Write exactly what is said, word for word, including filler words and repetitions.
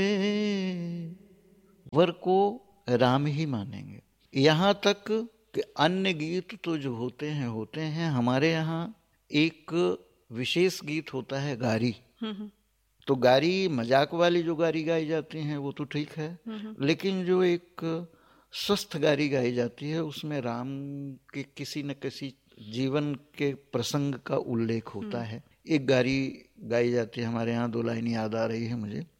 वर को राम ही मानेंगे। यहाँ तक कि अन्य गीत तो जो होते हैं होते हैं हमारे यहाँ एक विशेष गीत होता है गारी। तो गारी मजाक वाली जो गारी गाई जाती हैं वो तो ठीक है, लेकिन जो एक स्वस्थ गारी गाई जाती है उसमें राम के किसी न किसी जीवन के प्रसंग का उल्लेख होता है। एक गारी गाई जाती है हमारे यहाँ, दो लाइन याद आ रही है मुझे।